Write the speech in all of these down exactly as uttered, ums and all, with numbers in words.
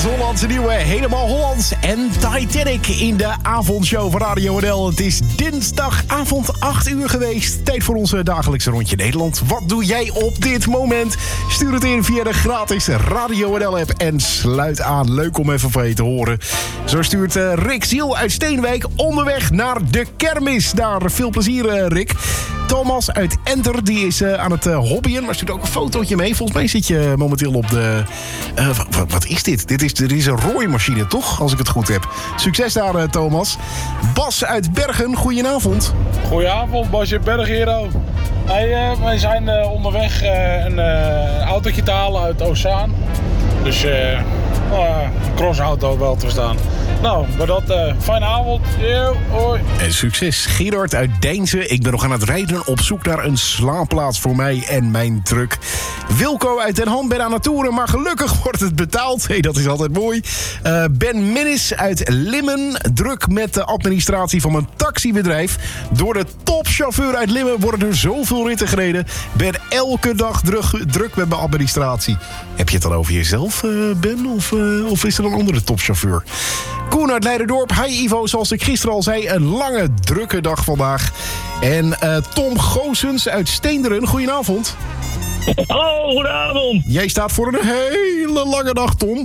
Noord-Hollandse nieuwe, helemaal Hollands en Titanic in de avondshow van Radio N L. Het is dinsdagavond acht uur geweest. Tijd voor onze dagelijkse rondje Nederland. Wat doe jij op dit moment? Stuur het in via de gratis Radio N L-app en sluit aan. Leuk om even van je te horen. Zo stuurt uh, Rick Ziel uit Steenwijk onderweg naar de kermis. Daar veel plezier, uh, Rick. Thomas uit Enter, die is uh, aan het uh, hobbyen, maar stuurt ook een fotootje mee. Volgens mij zit je momenteel op de... Uh, wat, wat is dit? Dit is, dit is een rooimachine, toch? Als ik het goed heb. Succes daar, uh, Thomas. Bas uit Bergen, goedenavond. Goedenavond, Basje Berg hier ook. Hey, uh, wij zijn uh, onderweg uh, een uh, autootje te halen uit Oostzaan. Dus uh, uh, een crossauto wel te staan. Nou, maar dat, uh, fijne avond. Yo, hoi. En succes, Gerard uit Deinzen. Ik ben nog aan het rijden op zoek naar een slaapplaats voor mij en mijn truck. Wilco uit Den Ham, ben aan het toeren, maar gelukkig wordt het betaald. Hey, dat is altijd mooi. Uh, Ben Minnis uit Limmen, druk met de administratie van mijn taxibedrijf. Door de topchauffeur uit Limmen worden er zoveel ritten gereden. Ben elke dag druk, druk met mijn administratie. Heb je het dan over jezelf, uh, Ben? Of, uh, of is er een andere topchauffeur? Koen uit Leiderdorp. Hi Ivo, zoals ik gisteren al zei, een lange, drukke dag vandaag. En uh, Tom Goossens uit Steenderen, goedenavond. Hallo, goedenavond. Jij staat voor een hele lange dag, Tom.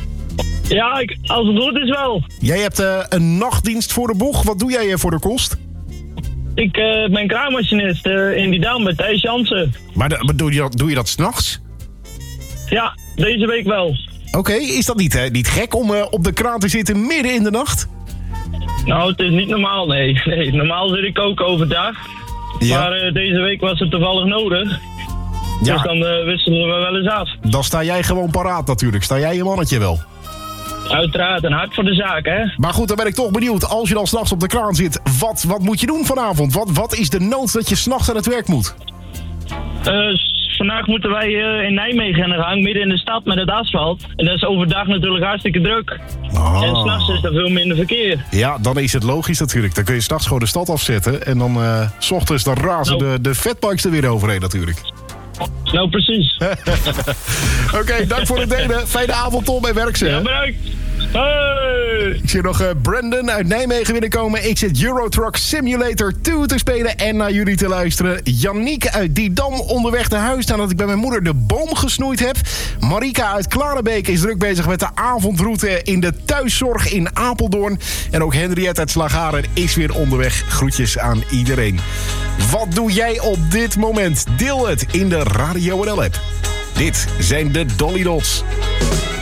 Ja, ik, als het goed is wel. Jij hebt uh, een nachtdienst voor de boeg. Wat doe jij uh, voor de kost? Ik uh, ben kraammachinist uh, in die dam bij Thijs Jansen. Maar, de, maar doe je dat, doe je dat 's nachts? Ja, deze week wel. Oké, okay, is dat niet, uh, niet gek om uh, op de kraan te zitten midden in de nacht? Nou, het is niet normaal, nee. nee normaal zit ik ook overdag. Ja. Maar uh, deze week was het toevallig nodig. Ja. Dus dan uh, wisselen we wel eens af. Dan sta jij gewoon paraat natuurlijk. Sta jij je mannetje wel? Uiteraard, een hart voor de zaak, hè. Maar goed, dan ben ik toch benieuwd. Als je dan s'nachts op de kraan zit, wat, wat moet je doen vanavond? Wat, wat is de nood dat je s'nachts aan het werk moet? Uh, vandaag moeten wij uh, in Nijmegen aan de gang, midden in de stad met het asfalt. En dat is overdag natuurlijk hartstikke druk. Ah. En s'nachts is er veel minder verkeer. Ja, dan is het logisch natuurlijk. Dan kun je s'nachts gewoon de stad afzetten. En dan uh, s ochtends dan razen nou. de, de fatbikes er weer overheen natuurlijk. Nou, precies. Oké, okay, dank voor het delen. Fijne avond, Tom, en werk ze. Ja, bedankt. Hey. Ik zie nog uh, Brandon uit Nijmegen binnenkomen. Ik zit Euro Truck Simulator twee te spelen en naar jullie te luisteren. Yannick uit Didam onderweg naar huis nadat ik bij mijn moeder de boom gesnoeid heb. Marika uit Klarenbeek is druk bezig met de avondroute in de thuiszorg in Apeldoorn. En ook Henriette uit Slagharen is weer onderweg. Groetjes aan iedereen. Wat doe jij op dit moment? Deel het in de Radio N L-app. Dit zijn de Dolly Dots.